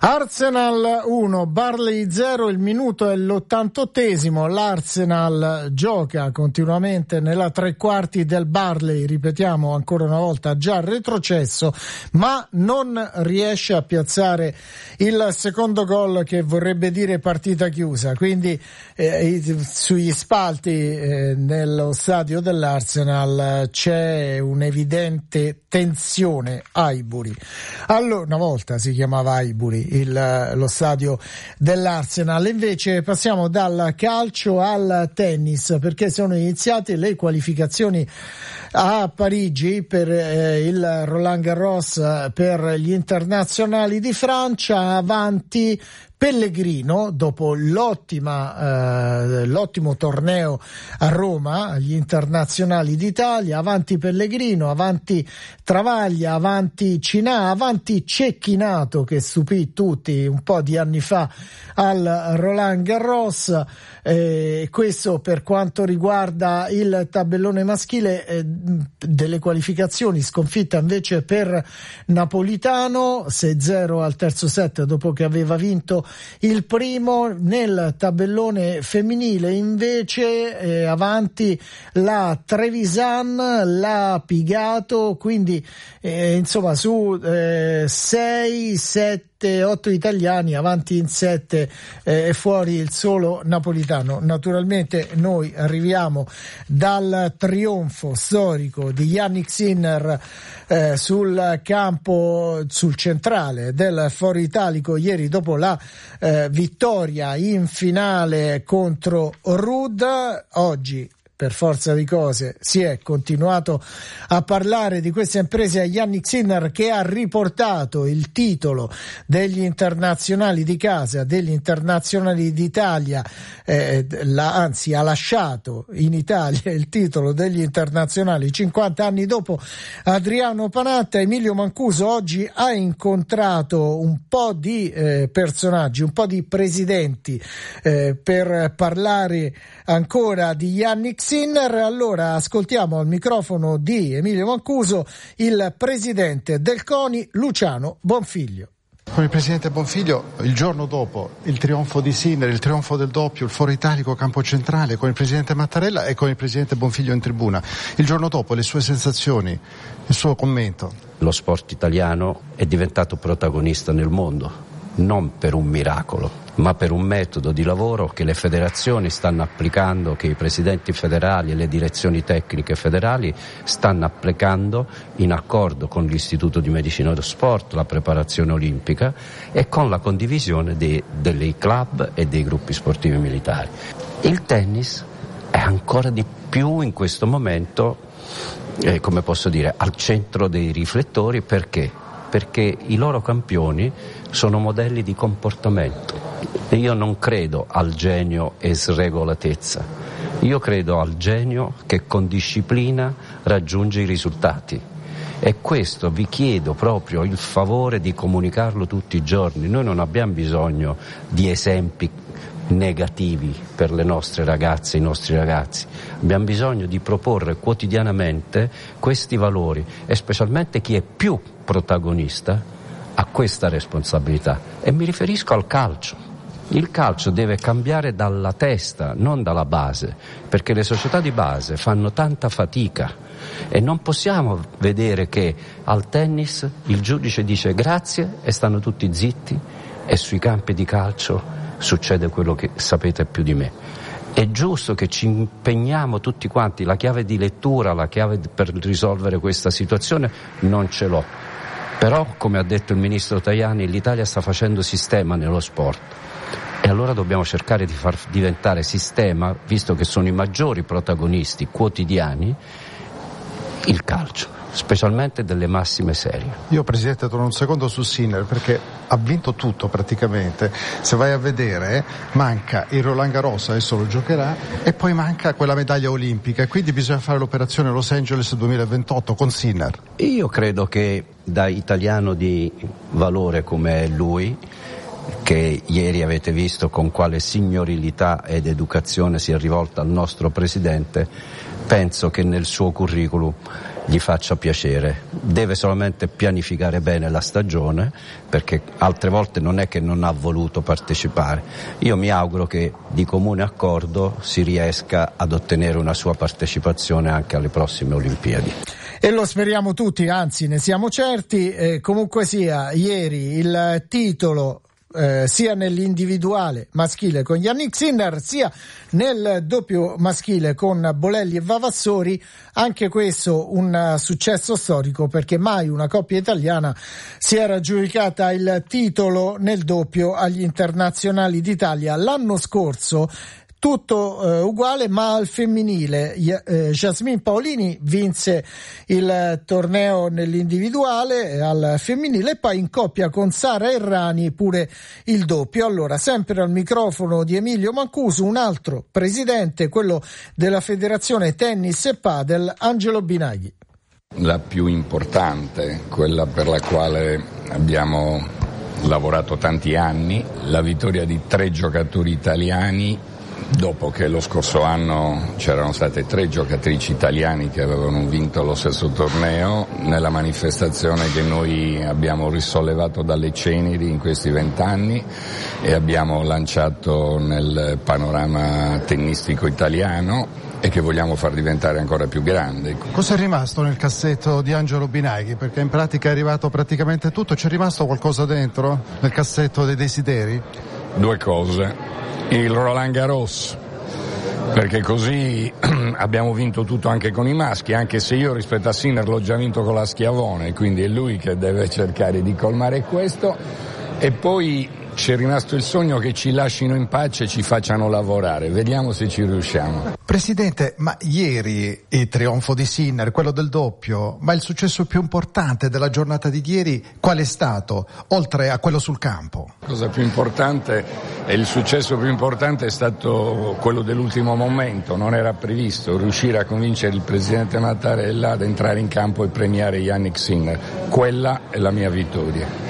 Arsenal 1, Burnley 0, il minuto è l'88esimo, l'Arsenal gioca continuamente nella tre quarti del Burnley, ripetiamo ancora una volta già retrocesso, ma non riesce a piazzare il secondo gol, che vorrebbe dire partita chiusa, quindi sugli spalti nello stadio dell'Arsenal c'è un'evidente tensione. Highbury, allora una volta si chiamava Highbury lo stadio dell'Arsenal. Invece passiamo dal calcio al tennis, perché sono iniziate le qualificazioni a Parigi per il Roland Garros per gli internazionali di Francia. Avanti Pellegrino dopo l'ottimo torneo a Roma agli internazionali d'Italia. Avanti Pellegrino, avanti Travaglia, avanti Cinà, avanti Cecchinato, che stupì tutti un po' di anni fa al Roland Garros. Questo per quanto riguarda il tabellone maschile. Delle qualificazioni, sconfitta invece per Napolitano 6-0 al terzo set dopo che aveva vinto il primo. Nel tabellone femminile invece avanti la Trevisan, la Pigato, quindi insomma su 6, 7, 8 italiani, avanti in 7 e fuori il solo napolitano. Naturalmente noi arriviamo dal trionfo storico di Jannik Sinner sul campo, sul centrale del Foro Italico ieri dopo la vittoria in finale contro Ruud. Oggi per forza di cose si è continuato a parlare di questa impresa Jannik Sinner, che ha riportato il titolo degli internazionali di casa, degli internazionali d'Italia, anzi ha lasciato in Italia il titolo degli internazionali 50 anni dopo Adriano Panatta. Emilio Mancuso oggi ha incontrato un po' di personaggi, un po' di presidenti per parlare ancora di Jannik Sinner. Allora ascoltiamo al microfono di Emilio Mancuso il presidente del CONI, Luciano Bonfiglio. Con il presidente Bonfiglio, il giorno dopo il trionfo di Sinner, il trionfo del doppio, il Foro Italico campo centrale, con il presidente Mattarella e con il presidente Bonfiglio in tribuna, il giorno dopo le sue sensazioni, il suo commento. Lo sport italiano è diventato protagonista nel mondo, non per un miracolo, ma per un metodo di lavoro che le federazioni stanno applicando, che i presidenti federali e le direzioni tecniche federali stanno applicando in accordo con l'Istituto di Medicina dello Sport, la preparazione olimpica e con la condivisione dei club e dei gruppi sportivi militari. Il tennis è ancora di più in questo momento, come posso dire, al centro dei riflettori. Perché? Perché i loro campioni sono modelli di comportamento. Io non credo al genio e sregolatezza, io credo al genio che con disciplina raggiunge i risultati, e questo vi chiedo proprio il favore di comunicarlo tutti i giorni. Noi non abbiamo bisogno di esempi negativi per le nostre ragazze e i nostri ragazzi, abbiamo bisogno di proporre quotidianamente questi valori, e specialmente chi è più protagonista ha questa responsabilità, e mi riferisco al calcio. Il calcio deve cambiare dalla testa, non dalla base, perché le società di base fanno tanta fatica e non possiamo vedere che al tennis il giudice dice grazie e stanno tutti zitti, e sui campi di calcio succede quello che sapete più di me. È giusto che ci impegniamo tutti quanti. La chiave di lettura, la chiave per risolvere questa situazione non ce l'ho, però come ha detto il ministro Tajani, l'Italia sta facendo sistema nello sport, e allora dobbiamo cercare di far diventare sistema, visto che sono i maggiori protagonisti quotidiani, il calcio, specialmente delle massime serie. Io, presidente, torno un secondo su Sinner, perché ha vinto tutto praticamente. Se vai a vedere, manca il Roland Garros, adesso lo giocherà, e poi manca quella medaglia olimpica, e quindi bisogna fare l'operazione Los Angeles 2028 con Sinner. Io credo che da italiano di valore come è lui, che ieri avete visto con quale signorilità ed educazione si è rivolta al nostro presidente, penso che nel suo curriculum gli faccia piacere, deve solamente pianificare bene la stagione, perché altre volte non è che non ha voluto partecipare. Io mi auguro che di comune accordo si riesca ad ottenere una sua partecipazione anche alle prossime Olimpiadi. E lo speriamo tutti, anzi ne siamo certi. Comunque sia, ieri il titolo sia nell'individuale maschile con Yannick Sinner sia nel doppio maschile con Bolelli e Vavassori, anche questo un successo storico, perché mai una coppia italiana si era aggiudicata il titolo nel doppio agli internazionali d'Italia. L'anno scorso tutto uguale, ma al femminile Jasmine Paolini vinse il torneo nell'individuale al femminile e poi in coppia con Sara Errani pure il doppio. Allora, sempre al microfono di Emilio Mancuso, un altro presidente, quello della Federazione Tennis e Padel, Angelo Binaghi. La più importante, quella per la quale abbiamo lavorato tanti anni, la vittoria di 3 giocatori italiani. Dopo che lo scorso anno c'erano state 3 giocatrici italiane che avevano vinto lo stesso torneo, nella manifestazione che noi abbiamo risollevato dalle ceneri in questi 20 anni e abbiamo lanciato nel panorama tennistico italiano e che vogliamo far diventare ancora più grande. Cosa è rimasto nel cassetto di Angelo Binaghi? Perché in pratica è arrivato praticamente tutto, c'è rimasto qualcosa dentro nel cassetto dei desideri? 2 cose. Il Roland Garros, perché così abbiamo vinto tutto anche con i maschi, anche se io rispetto a Sinner l'ho già vinto con la Schiavone, quindi è lui che deve cercare di colmare questo. E poi c'è rimasto il sogno che ci lasciano in pace e ci facciano lavorare, vediamo se ci riusciamo. Presidente, ma ieri il trionfo di Sinner, quello del doppio, ma il successo più importante della giornata di ieri qual è stato, oltre a quello sul campo? La cosa più importante e il successo più importante è stato quello dell'ultimo momento, non era previsto, riuscire a convincere il presidente Mattarella ad entrare in campo e premiare Yannick Sinner, quella è la mia vittoria.